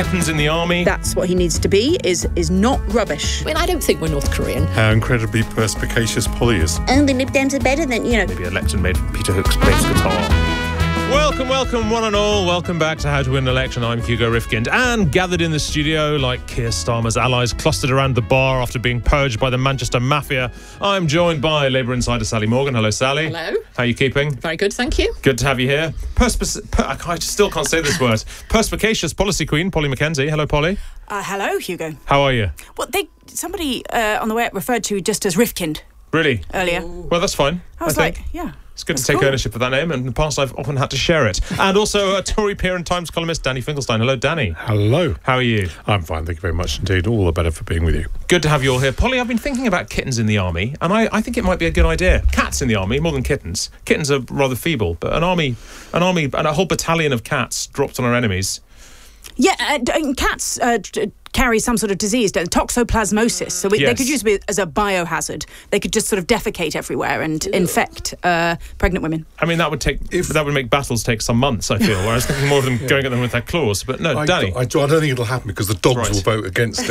kittens in the army. That's what he needs to be, is not rubbish. I mean, I don't think we're North Korean. How incredibly perspicacious Polly is. And the Lib Dems are better than, Maybe a lecture made from Peter Hook's bass guitar. Welcome, one and all. Welcome back to How to Win an Election. I'm Hugo Rifkind. And gathered in the studio, like Keir Starmer's allies, clustered around the bar after being purged by the Manchester Mafia, I'm joined by Labour insider Sally Morgan. Hello, Sally. Hello. How are you keeping? Very good, thank you. Good to have you here. I still can't say this word. Perspicacious policy queen, Polly Mackenzie. Hello, Polly. hello, Hugo. How are you? Well, somebody on the way up referred to you just as Rifkind Really? earlier. Well, that's fine. I was think. like, yeah. It's good That's to take cool. ownership of that name, and in the past I've often had to share it. And also Tory peer and Times columnist Danny Finkelstein. Hello, Danny. Hello. How are you? I'm fine, thank you very much indeed. All the better for being with you. Good to have you all here. Polly, I've been thinking about kittens in the army, and I think it might be a good idea. Cats in the army, more than kittens. Kittens are rather feeble, but an army and a whole battalion of cats dropped on our enemies. Yeah, cats carry some sort of disease, toxoplasmosis. So they Yes. could use it as a biohazard. They could just sort of defecate everywhere and infect pregnant women. I mean, that would make battles take some months, I feel, where I was thinking more of them going at them with their claws. But no, Danny. I don't think it'll happen because the dogs Right. will vote against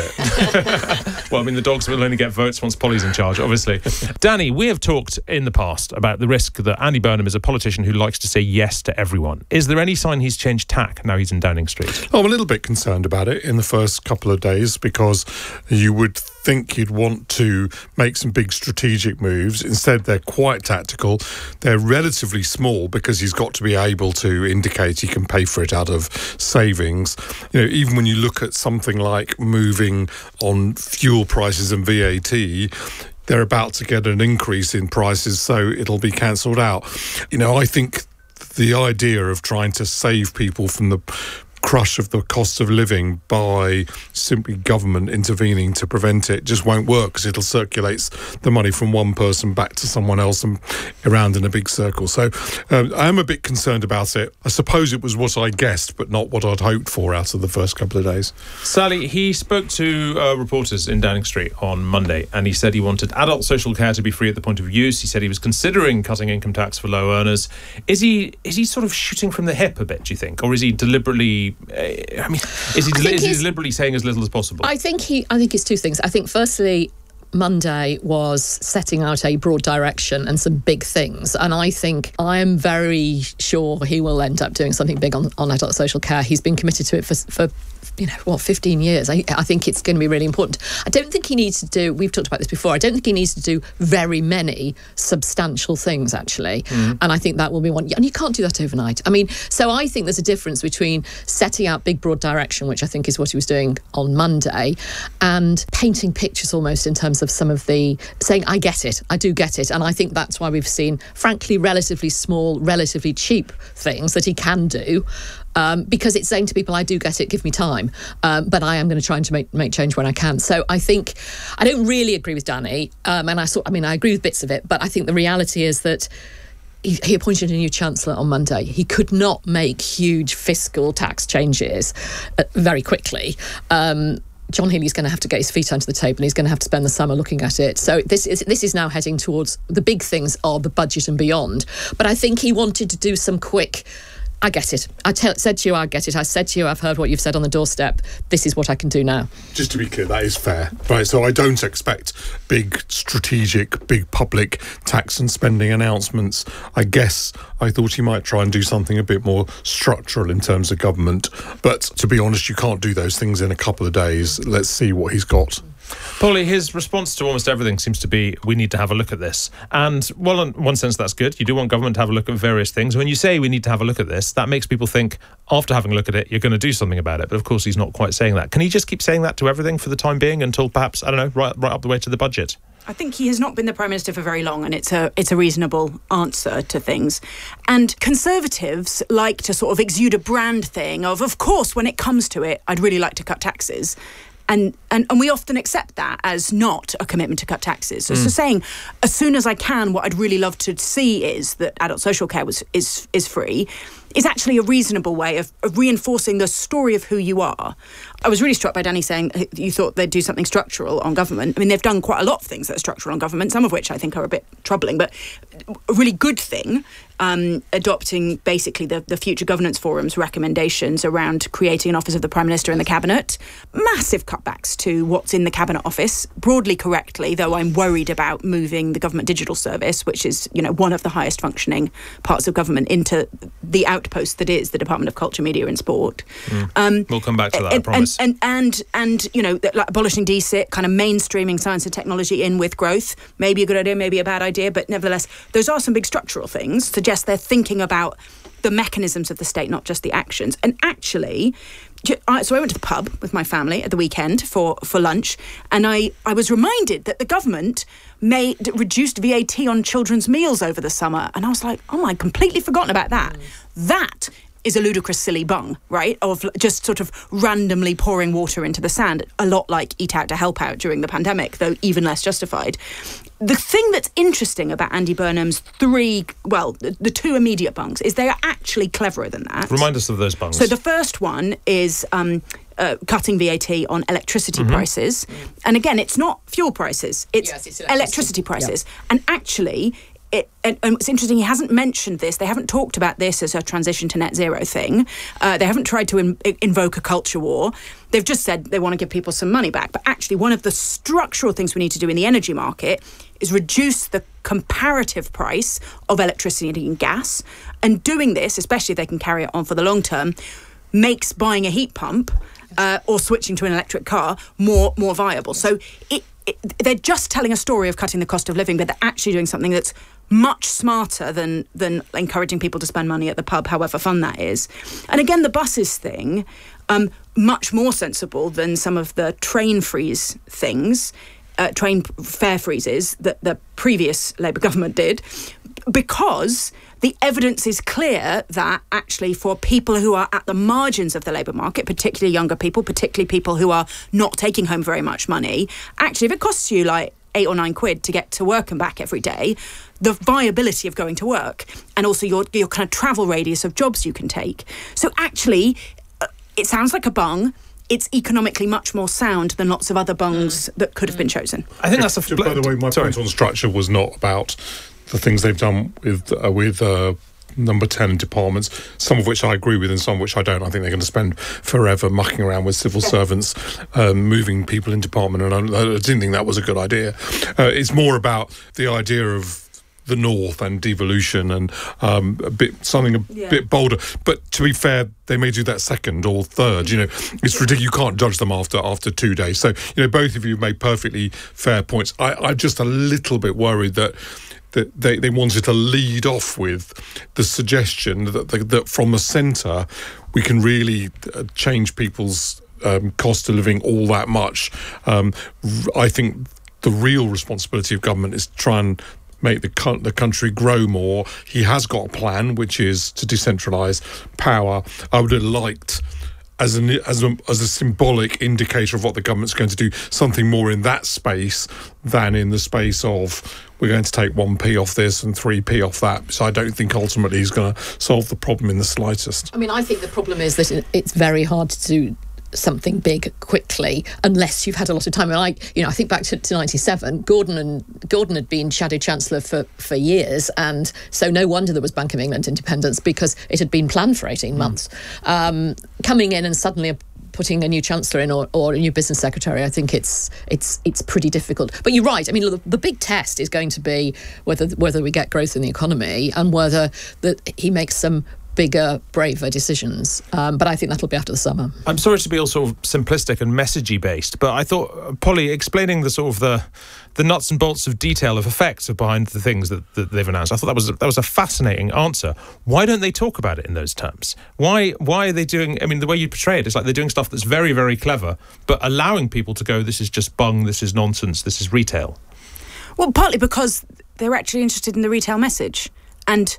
it. Well, I mean, the dogs will only get votes once Polly's in charge, obviously. Danny, we have talked in the past about the risk that Andy Burnham is a politician who likes to say yes to everyone. Is there any sign he's changed tack now he's in Downing Street? I'm a little bit concerned about it in the first couple of days because you would think you'd want to make some big strategic moves. Instead, they're quite tactical. They're relatively small because he's got to be able to indicate he can pay for it out of savings. Even when you look at something like moving on fuel prices and VAT, they're about to get an increase in prices, so it'll be cancelled out. I think the idea of trying to save people from the crush of the cost of living by simply government intervening to prevent it just won't work because it'll circulate the money from one person back to someone else and around in a big circle. So I am a bit concerned about it. I suppose it was what I guessed, but not what I'd hoped for out of the first couple of days. Sally, he spoke to reporters in Downing Street on Monday, and he said he wanted adult social care to be free at the point of use. He said he was considering cutting income tax for low earners. Is he sort of shooting from the hip a bit, do you think? Or is he deliberately... is he deliberately saying as little as possible? I think it's two things. I think, firstly, Monday was setting out a broad direction and some big things, and I am very sure he will end up doing something big on adult social care. He's been committed to it for 15 years. I think it's going to be really important. I don't think he needs to do, we've talked about this before, I don't think he needs to do very many substantial things, actually. And I think that will be one. And you can't do that overnight. So I think there's a difference between setting out big, broad direction, which I think is what he was doing on Monday, and painting pictures almost in terms of some of the, saying, I get it, I do get it. And I think that's why we've seen, frankly, relatively small, relatively cheap things that he can do. Because it's saying to people, I do get it, give me time, but I am going to try and make change when I can. So I think I don't really agree with Danny, and I agree with bits of it, but I think the reality is that he appointed a new Chancellor on Monday. He could not make huge fiscal tax changes very quickly. John Healey's going to have to get his feet under the table, and he's going to have to spend the summer looking at it. So this is now heading towards the big things are the budget and beyond. But I think he wanted to do some quick, I get it. Said to you, I get it. I said to you, I've heard what you've said on the doorstep. This is what I can do now. Just to be clear, that is fair. Right, so I don't expect big strategic, big public tax and spending announcements. I guess I thought he might try and do something a bit more structural in terms of government. But to be honest, you can't do those things in a couple of days. Let's see what he's got. Polly, his response to almost everything seems to be, we need to have a look at this. And, well, in one sense, that's good. You do want government to have a look at various things. When you say we need to have a look at this, that makes people think, after having a look at it, you're going to do something about it. But, of course, he's not quite saying that. Can he just keep saying that to everything for the time being until perhaps, I don't know, right up the way to the budget? I think he has not been the Prime Minister for very long, and it's a reasonable answer to things. And Conservatives like to sort of exude a brand thing of course, when it comes to it, I'd really like to cut taxes. And we often accept that as not a commitment to cut taxes. So saying, as soon as I can, what I'd really love to see is that adult social care is free. is actually a reasonable way of reinforcing the story of who you are. I was really struck by Danny saying you thought they'd do something structural on government. I mean, they've done quite a lot of things that are structural on government, some of which I think are a bit troubling, but a really good thing, adopting basically the Future Governance Forum's recommendations around creating an office of the Prime Minister in the Cabinet. Massive cutbacks to what's in the Cabinet Office, broadly correctly, though I'm worried about moving the Government Digital Service, which is, one of the highest functioning parts of government, into the outpost that is the Department of Culture, Media and Sport. We'll come back to that, I promise. And like abolishing DSIT, kind of mainstreaming science and technology in with growth, maybe a good idea, maybe a bad idea, but nevertheless, those are some big structural things, suggest they're thinking about the mechanisms of the state, not just the actions. And actually, so I went to the pub with my family at the weekend for lunch, and I was reminded that the government reduced VAT on children's meals over the summer. And I was like, I'd completely forgotten about that. That is a ludicrous, silly bung, right? Of just sort of randomly pouring water into the sand, a lot like Eat Out to Help Out during the pandemic, though even less justified. The thing that's interesting about Andy Burnham's the two immediate bungs is they are actually cleverer than that. Remind us of those bungs. So the first one is cutting VAT on electricity prices. And again, it's not fuel prices, it's electricity prices. Yep. And actually, and it's interesting, he hasn't mentioned this. They haven't talked about this as a transition to net zero thing. They haven't tried to invoke a culture war. They've just said they want to give people some money back. But actually, one of the structural things we need to do in the energy market is reduce the comparative price of electricity and gas. And doing this, especially if they can carry it on for the long term, makes buying a heat pump or switching to an electric car more viable. So they're just telling a story of cutting the cost of living, but they're actually doing something that's much smarter than encouraging people to spend money at the pub, however fun that is. And again, the buses thing, much more sensible than some of the train freeze things, train fare freezes that the previous Labour government did, because the evidence is clear that actually for people who are at the margins of the labour market, particularly younger people, particularly people who are not taking home very much money, actually if it costs you like £8 or £9 to get to work and back every day, the viability of going to work and also your kind of travel radius of jobs you can take. So actually, it sounds like a bung. It's economically much more sound than lots of other bungs that could have been chosen. I think that's by the way, my point on structure was not about the things they've done with number 10 departments, some of which I agree with and some of which I don't. I think they're going to spend forever mucking around with civil servants, moving people in department, and I didn't think that was a good idea. It's more about the idea of the North and devolution and a bit bolder. But to be fair, they may do that second or third. It's ridiculous. You can't judge them after 2 days. So both of you made perfectly fair points. I'm just a little bit worried that they wanted to lead off with the suggestion that from the centre we can really change people's cost of living all that much. I think the real responsibility of government is to try and make the country grow more. He has got a plan, which is to decentralise power. I would have liked, as a symbolic indicator of what the government's going to do, something more in that space than in the space of we're going to take 1p off this and 3p off that. So I don't think ultimately he's going to solve the problem in the slightest. I mean, I think the problem is that it's very hard to do something big quickly unless you've had a lot of time. I think back to 97, Gordon had been Shadow Chancellor for years, and so no wonder there was Bank of England independence, because it had been planned for 18 months. Coming in and suddenly putting a new Chancellor in or a new Business Secretary, I think it's pretty difficult. But you're right. I mean, the big test is going to be whether we get growth in the economy and whether that he makes some bigger, braver decisions. But I think that'll be after the summer. I'm sorry to be all sort of simplistic and messagey based, but I thought, Polly, explaining the sort of the nuts and bolts of detail of effects behind the things that they've announced, I thought that was a fascinating answer. Why don't they talk about it in those terms? Why are they doing, I mean, the way you portray it, it's like they're doing stuff that's very, very clever, but allowing people to go, this is just bung, this is nonsense, this is retail. Well, partly because they're actually interested in the retail message. And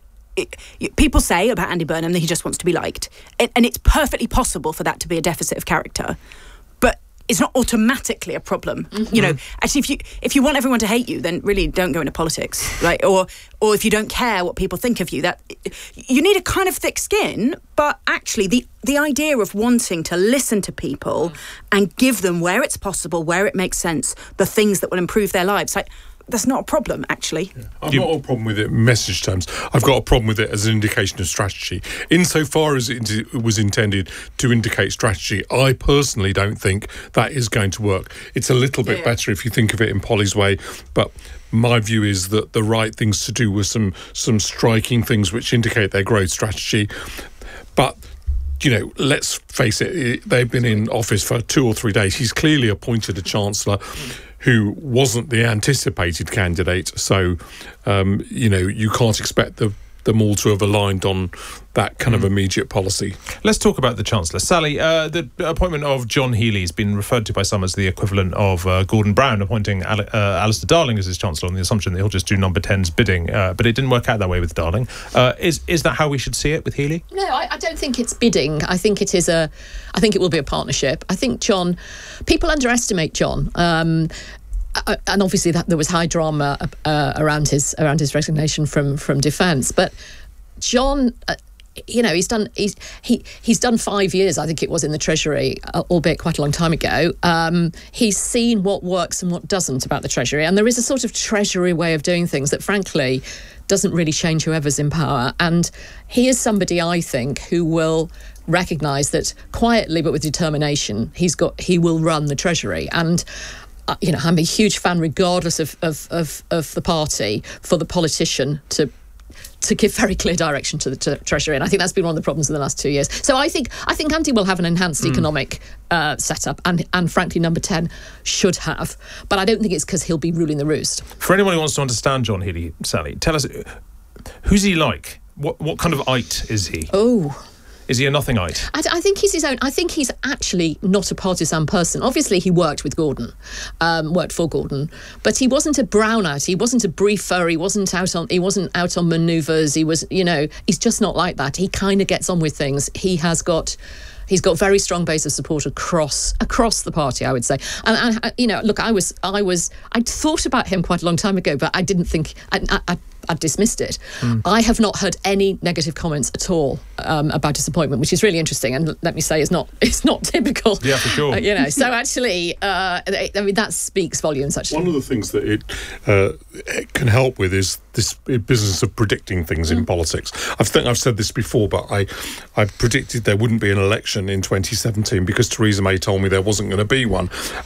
people say about Andy Burnham that he just wants to be liked. And it's perfectly possible for that to be a deficit of character. But it's not automatically a problem. You know, actually, if you want everyone to hate you, then really don't go into politics, right? Or if you don't care what people think of you, that you need a kind of thick skin. But actually, the idea of wanting to listen to people and give them, where it's possible, where it makes sense, the things that will improve their lives, like, that's not a problem, actually. Yeah. I've got a problem with it in message terms. I've got a problem with it as an indication of strategy. Insofar as it was intended to indicate strategy, I personally don't think that is going to work. It's a little bit better if you think of it in Polly's way, but my view is that the right things to do were some striking things which indicate their growth strategy. But let's face it, they've been in office for 2 or 3 days. He's clearly appointed a chancellor who wasn't the anticipated candidate. So, you can't expect them all to have aligned on that kind of immediate policy. Let's talk about the Chancellor. Sally, the appointment of John Healey has been referred to by some as the equivalent of Gordon Brown appointing Alistair Darling as his Chancellor on the assumption that he'll just do number 10's bidding. But it didn't work out that way with Darling. Is that how we should see it with Healey? No, I don't think it's bidding. I think it will be a partnership. I think people underestimate John. And obviously there was high drama around his resignation from defence. But John, he's done 5 years, I think it was, in the Treasury, albeit quite a long time ago. He's seen what works and what doesn't about the Treasury, and there is a sort of Treasury way of doing things that, frankly, doesn't really change whoever's in power. And he is somebody, I think, who will recognise that quietly but with determination he will run the Treasury. And I'm a huge fan, regardless of the party, for the politician to give very clear direction to the Treasury, and I think that's been one of the problems in the last 2 years. So I think Andy will have an enhanced economic setup, and frankly, number 10 should have. But I don't think it's because he'll be ruling the roost. For anyone who wants to understand John Healey, Sally, tell us, who's he like? What kind of ite is he? Oh. Is he a nothingite? I think he's his own. I think he's actually not a partisan person. Obviously, he worked with Gordon, worked for Gordon, but he wasn't a brownout. He wasn't a briefer. He wasn't out on manoeuvres. He was, he's just not like that. He kind of gets on with things. He's got very strong base of support across the party, I would say. And look, I thought about him quite a long time ago, but I didn't think I dismissed it. I have not heard any negative comments at all about his appointment, which is really interesting. And let me say, it's not typical. Yeah, for sure. So actually, that speaks volumes. Actually, one of the things that it can help with is this business of predicting things in politics. I think I've said this before, but I predicted there wouldn't be an election in 2017 because Theresa May told me there wasn't going to be one,